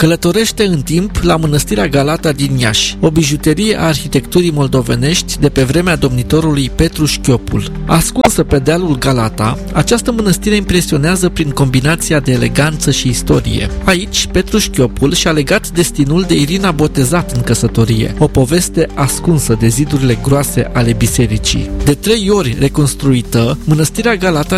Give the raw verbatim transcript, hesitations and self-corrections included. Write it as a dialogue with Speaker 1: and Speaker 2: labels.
Speaker 1: Călătorește în timp la Mănăstirea Galata din Iași, o bijuterie a arhitecturii moldovenești de pe vremea domnitorului Petru Șchiopul. Ascunsă pe dealul Galata, această mănăstire impresionează prin combinația de eleganță și istorie. Aici, Petru Șchiopul și-a legat destinul de Irina Botezat în căsătorie, o poveste ascunsă de zidurile groase ale bisericii. De trei ori reconstruită, Mănăstirea Galata